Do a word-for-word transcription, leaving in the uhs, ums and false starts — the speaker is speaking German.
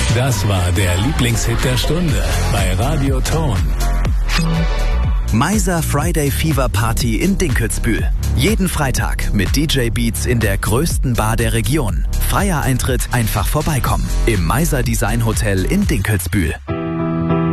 Das war der Lieblingshit der Stunde bei Radio Ton. Meiser Friday Fever Party in Dinkelsbühl. Jeden Freitag mit D J Beats in der größten Bar der Region. Freier Eintritt, einfach vorbeikommen. Im Meiser Design Hotel in Dinkelsbühl.